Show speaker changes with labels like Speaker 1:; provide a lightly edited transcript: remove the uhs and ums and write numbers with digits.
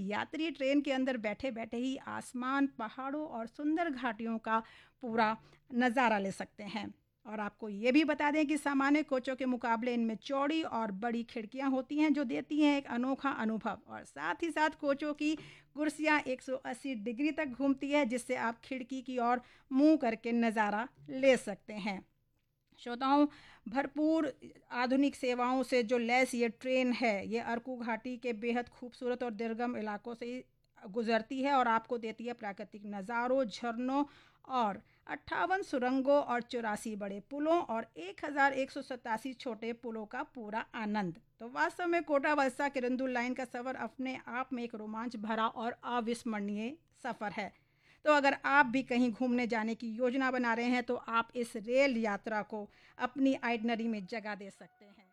Speaker 1: यात्री ट्रेन के अंदर बैठे-बैठे ही आसमान, पहाड़ों और सुंदर घाटियों का पूरा नज़ारा ले सकते हैं। और आपको ये भी बता दें कि सामान्य कोचों के मुकाबले इनमें चौड़ी और बड़ी खिड़कियां होती हैं जो देती हैं एक अनोखा अनुभव। और साथ ही साथ कोचों की कुर्सियां 180 डिग्री तक घूमती है जिससे आप खिड़की की ओर मुंह करके नज़ारा ले सकते हैं। श्रोताओं, भरपूर आधुनिक सेवाओं से जो लैस ये ट्रेन है, ये अरकू घाटी के बेहद खूबसूरत और दुर्गम इलाकों से गुजरती है और आपको देती है प्राकृतिक नज़ारों, झरनों और 58 सुरंगों और 84 बड़े पुलों और 1187 छोटे पुलों का पूरा आनंद। तो वास्तव में कोटा वलसा किरंदुल लाइन का सफ़र अपने आप में एक रोमांच भरा और अविस्मरणीय सफ़र है। तो अगर आप भी कहीं घूमने जाने की योजना बना रहे हैं तो आप इस रेल यात्रा को अपनी आइटनरी में जगह दे सकते हैं।